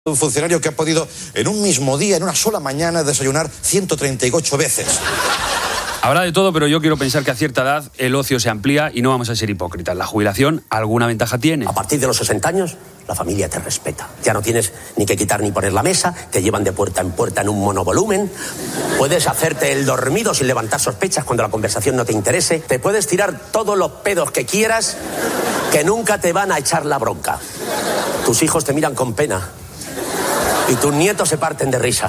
Un funcionario que ha podido en un mismo día, en una sola mañana, desayunar 138 veces. Habrá de todo, pero yo quiero pensar que a cierta edad el ocio se amplía y no vamos a ser hipócritas. La jubilación alguna ventaja tiene. A partir de los 60 años, la familia te respeta. Ya no tienes ni que quitar ni poner la mesa, te llevan de puerta en un monovolumen. Puedes hacerte el dormido sin levantar sospechas cuando la conversación no te interese. Te puedes tirar todos los pedos que quieras, que nunca te van a echar la bronca. Tus hijos te miran con pena. Y tus nietos se parten de risa.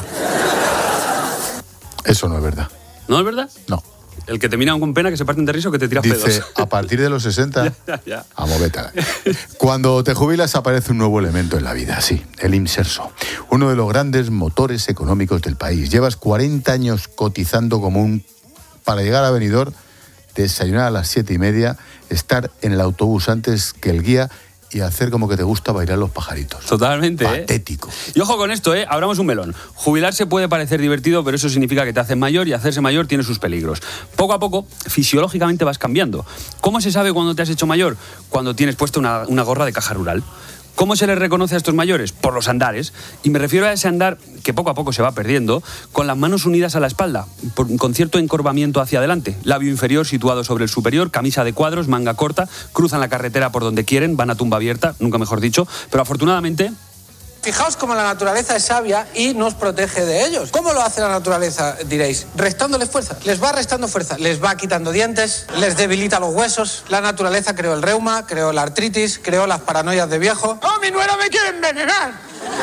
Eso no es verdad. ¿No es verdad? No. El que te miran con pena, que se parten de risa o que te tiras pedos. Dice, a partir de los 60, ya. a movétala. Cuando te jubilas aparece un nuevo elemento en la vida, sí, el inserso. Uno de los grandes motores económicos del país. Llevas 40 años cotizando para llegar a Benidorm, desayunar a las 7:30, estar en el autobús antes que el guía y hacer como que te gusta bailar los pajaritos. Totalmente, Patético. Y ojo con esto, abramos un melón. Jubilarse puede parecer divertido, pero eso significa que te haces mayor y hacerse mayor tiene sus peligros. Poco a poco, fisiológicamente vas cambiando. ¿Cómo se sabe cuando te has hecho mayor? Cuando tienes puesta una gorra de caja rural. ¿Cómo se les reconoce a estos mayores? Por los andares. Y me refiero a ese andar que poco a poco se va perdiendo, con las manos unidas a la espalda, con cierto encorvamiento hacia adelante. Labio inferior situado sobre el superior, camisa de cuadros, manga corta, cruzan la carretera por donde quieren, van a tumba abierta, nunca mejor dicho, pero afortunadamente... Fijaos cómo la naturaleza es sabia y nos protege de ellos. ¿Cómo lo hace la naturaleza, diréis? Restándoles fuerza. Les va restando fuerza. Les va quitando dientes, les debilita los huesos. La naturaleza creó el reuma, creó la artritis, creó las paranoias de viejo. ¡Oh, mi nuera me quiere envenenar!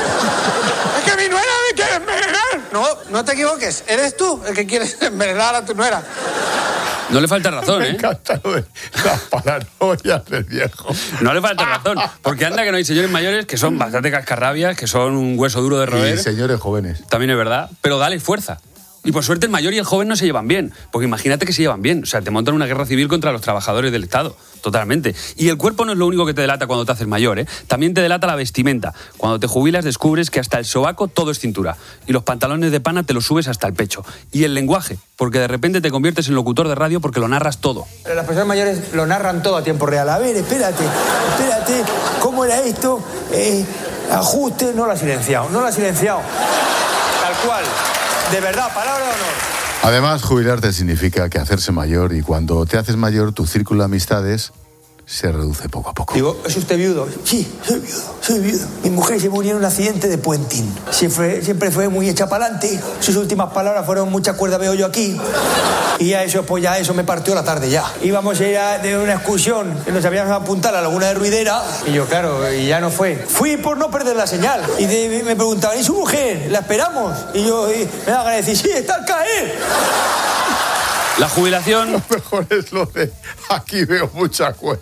¡Es que mi nuera me quiere envenenar! No te equivoques. Eres tú el que quieres envenenar a tu nuera. No le falta razón, Me encanta lo de las paranoias del viejo. No le falta razón, porque anda que no hay señores mayores que son bastante cascarrabias, que son un hueso duro de roer. Y señores jóvenes. También es verdad, pero dale fuerza. Y por suerte el mayor y el joven no se llevan bien, porque imagínate que se llevan bien. O sea, te montan una guerra civil contra los trabajadores del Estado, totalmente. Y el cuerpo no es lo único que te delata cuando te haces mayor, También te delata la vestimenta. Cuando te jubilas descubres que hasta el sobaco todo es cintura. Y los pantalones de pana te los subes hasta el pecho. Y el lenguaje, porque de repente te conviertes en locutor de radio porque lo narras todo. Pero las personas mayores lo narran todo a tiempo real. A ver, espérate, ¿cómo era esto? Ajuste, no lo ha silenciado. Tal cual. De verdad, palabra de honor. Además, jubilarte significa que hacerse mayor, y cuando te haces mayor, tu círculo de amistades se reduce poco a poco. Digo, ¿es usted viudo? Sí, soy viudo. Mi mujer se murió en un accidente de puentín. Siempre fue muy hecha para adelante. Sus últimas palabras fueron: mucha cuerda veo yo aquí. Y eso me partió la tarde ya. Íbamos a ir de una excursión que nos habíamos apuntado a la laguna de Ruidera. Y yo, claro, y ya no fue. Fui por no perder la señal. Y me preguntaban, ¿y su mujer? ¿La esperamos? Y yo me da ganas de decir, sí, está al caer. La jubilación... Lo mejor es lo de aquí veo mucha cuerda.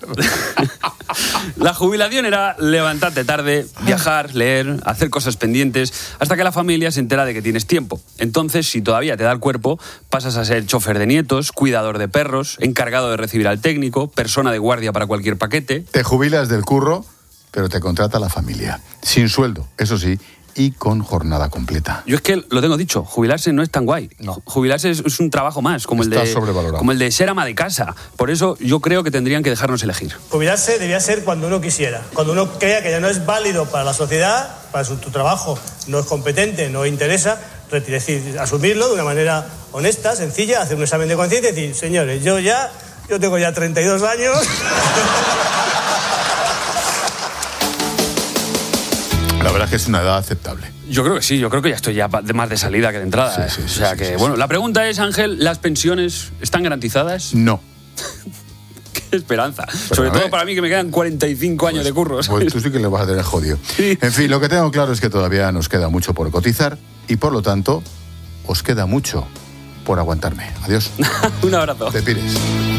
La jubilación era levantarte tarde, viajar, leer, hacer cosas pendientes, hasta que la familia se entera de que tienes tiempo. Entonces, si todavía te da el cuerpo, pasas a ser chofer de nietos, cuidador de perros, encargado de recibir al técnico, persona de guardia para cualquier paquete. Te jubilas del curro, pero te contrata la familia. Sin sueldo, eso sí, y con jornada completa. Yo es que lo tengo dicho, jubilarse no es tan guay. No. Jubilarse es un trabajo más, como el de ser ama de casa. Por eso yo creo que tendrían que dejarnos elegir. Jubilarse debía ser cuando uno quisiera. Cuando uno crea que ya no es válido para la sociedad, para tu trabajo no es competente, no interesa, es decir, asumirlo de una manera honesta, sencilla, hacer un examen de conciencia y decir, señores, yo tengo ya 32 años... La verdad es que es una edad aceptable. Yo creo que sí, yo creo que ya estoy más de salida que de entrada. Sí, o sea que, bueno, la pregunta es, Ángel, ¿las pensiones están garantizadas? No. Qué esperanza. Sobre todo para mí, que me quedan 45 años de curro, ¿sabes? Pues tú sí que le vas a tener jodido. Sí. En fin, lo que tengo claro es que todavía nos queda mucho por cotizar y, por lo tanto, os queda mucho por aguantarme. Adiós. Un abrazo. Te pires.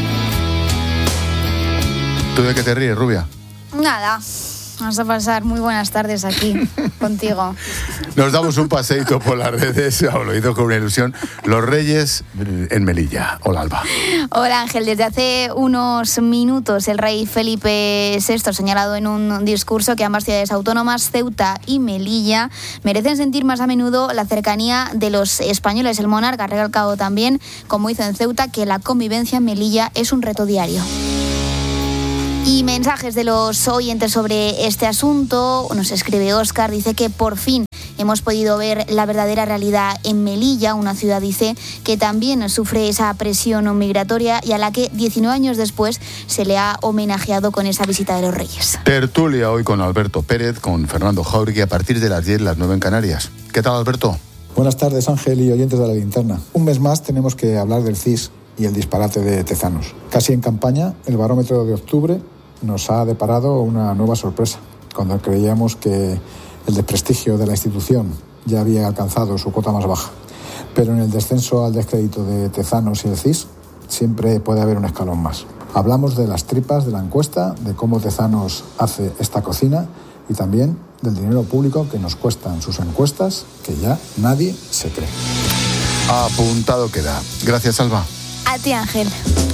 ¿Tú de qué te ríes, rubia? Nada. Vamos a pasar muy buenas tardes aquí contigo. Nos damos un paseíto por las redes, lo hizo con una ilusión. Los Reyes en Melilla. Hola, Alba. Hola, Ángel. Desde hace unos minutos el rey Felipe VI ha señalado en un discurso que ambas ciudades autónomas, Ceuta y Melilla, merecen sentir más a menudo la cercanía de los españoles. El monarca ha recalcado también, como hizo en Ceuta, que la convivencia en Melilla es un reto diario. Y mensajes de los oyentes sobre este asunto. Nos escribe Óscar, dice que por fin hemos podido ver la verdadera realidad en Melilla, una ciudad, dice, que también sufre esa presión migratoria y a la que 19 años después se le ha homenajeado con esa visita de los Reyes. Tertulia hoy con Alberto Pérez, con Fernando Jauregui, a partir de las 10, las 9 en Canarias. ¿Qué tal, Alberto? Buenas tardes, Ángel y oyentes de La Linterna. Un mes más tenemos que hablar del CIS y el disparate de Tezanos. Casi en campaña, el barómetro de octubre nos ha deparado una nueva sorpresa. Cuando creíamos que el desprestigio de la institución ya había alcanzado su cota más baja. Pero en el descenso al descrédito de Tezanos y el CIS siempre puede haber un escalón más. Hablamos de las tripas de la encuesta, de cómo Tezanos hace esta cocina y también del dinero público que nos cuestan sus encuestas, que ya nadie se cree. Apuntado queda. Gracias, Alba. A ti, Ángel.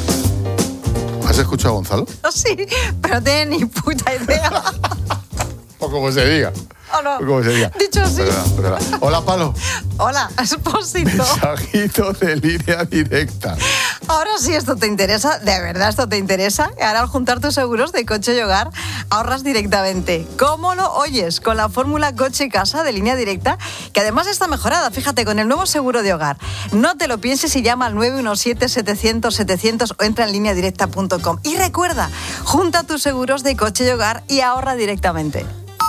¿Has escuchado a Gonzalo? Sí, pero no tiene ni puta idea. O como se diga. ¿O no? O como se diga. Dicho así. Perdona. Hola, Palo. Hola, Expósito. Mensajito de Línea Directa. Ahora sí, esto te interesa, de verdad esto te interesa. Ahora al juntar tus seguros de coche y hogar, ahorras directamente. ¿Cómo lo oyes? Con la fórmula coche y casa de Línea Directa, que además está mejorada, fíjate, con el nuevo seguro de hogar. No te lo pienses y llama al 917-700-700 o entra en lineadirecta.com. Y recuerda, junta tus seguros de coche y hogar y ahorra directamente.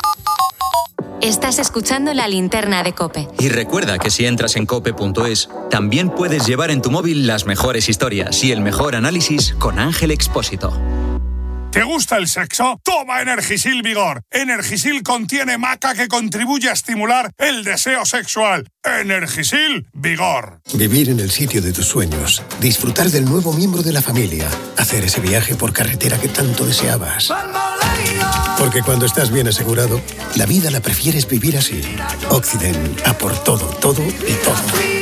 Estás escuchando La Linterna de COPE. Y recuerda que si entras en cope.es, también puedes llevar en tu móvil las mejores historias y el mejor análisis con Ángel Expósito. ¿Te gusta el sexo? Toma Energisil Vigor. Energisil contiene maca que contribuye a estimular el deseo sexual. Energisil Vigor. Vivir en el sitio de tus sueños, disfrutar del nuevo miembro de la familia, hacer ese viaje por carretera que tanto deseabas. Porque cuando estás bien asegurado, la vida la prefieres vivir así. Occident, a por todo, todo y todo.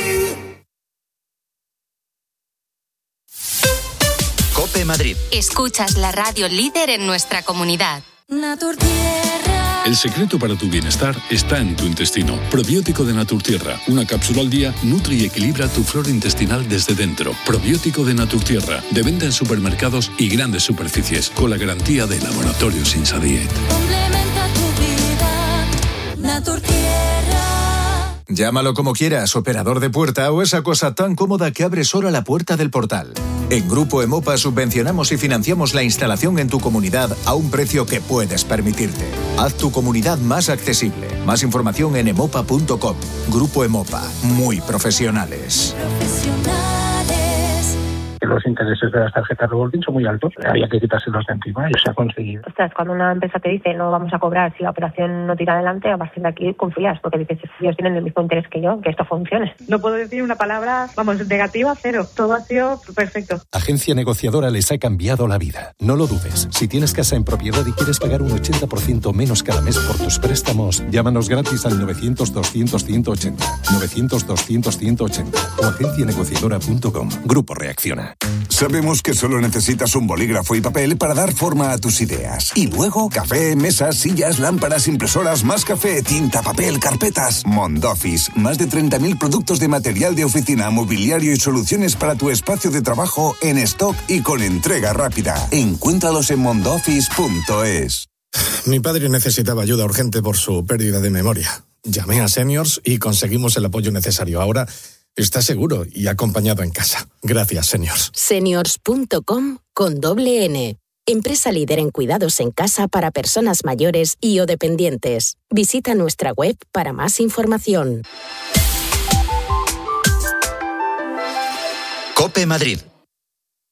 COPE Madrid. Escuchas la radio líder en nuestra comunidad. Naturtierra. El secreto para tu bienestar está en tu intestino. Probiótico de Naturtierra. Una cápsula al día nutre y equilibra tu flora intestinal desde dentro. Probiótico de Naturtierra. De venta en supermercados y grandes superficies. Con la garantía de Laboratorios Insadiet. Complementa tu vida. Naturtierra. Llámalo como quieras, operador de puerta o esa cosa tan cómoda que abre sola la puerta del portal. En Grupo Emopa subvencionamos y financiamos la instalación en tu comunidad a un precio que puedes permitirte. Haz tu comunidad más accesible. Más información en emopa.com. Grupo Emopa, muy profesionales. Los intereses de las tarjetas revolving son muy altos, había que quitárselos de encima y se ha conseguido. Ostras, cuando una empresa te dice no vamos a cobrar si la operación no tira adelante, a partir de aquí confías, porque dices, ellos tienen el mismo interés que yo, que esto funcione. No puedo decir una palabra, negativa, cero. Todo ha sido perfecto. Agencia negociadora les ha cambiado la vida. No lo dudes. Si tienes casa en propiedad y quieres pagar un 80% menos cada mes por tus préstamos, llámanos gratis al 900-200-180. 900-200-180 o agencianegociadora.com. Grupo Reacciona. Sabemos que solo necesitas un bolígrafo y papel para dar forma a tus ideas. Y luego, café, mesas, sillas, lámparas, impresoras, más café, tinta, papel, carpetas. Mondoffice, más de 30.000 productos de material de oficina, mobiliario y soluciones para tu espacio de trabajo en stock y con entrega rápida. Encuéntralos en mondoffice.es. Mi padre necesitaba ayuda urgente por su pérdida de memoria. Llamé a Seniors y conseguimos el apoyo necesario. Ahora está seguro y acompañado en casa. Gracias, Seniors. Seniors.com con doble N. Empresa líder en cuidados en casa para personas mayores y o dependientes. Visita nuestra web para más información. COPE Madrid.